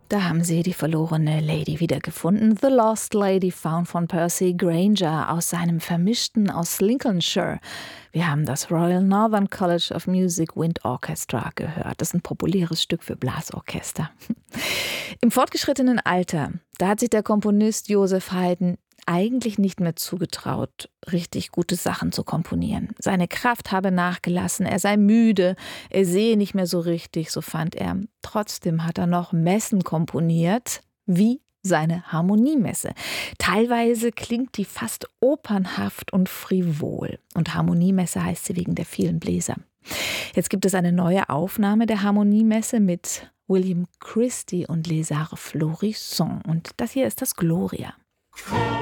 Da haben sie die verlorene Lady wiedergefunden. The Lost Lady Found von Percy Grainger aus seinem Vermischten aus Lincolnshire. Wir haben das Royal Northern College of Music Wind Orchestra gehört. Das ist ein populäres Stück für Blasorchester. Im fortgeschrittenen Alter, da hat sich der Komponist Joseph Haydn eigentlich nicht mehr zugetraut, richtig gute Sachen zu komponieren. Seine Kraft habe nachgelassen, er sei müde, er sehe nicht mehr so richtig, so fand er. Trotzdem hat er noch Messen komponiert, wie seine Harmoniemesse. Teilweise klingt die fast opernhaft und frivol. Und Harmoniemesse heißt sie wegen der vielen Bläser. Jetzt gibt es eine neue Aufnahme der Harmoniemesse mit William Christie und Les Arts Florissants. Und das hier ist das Gloria.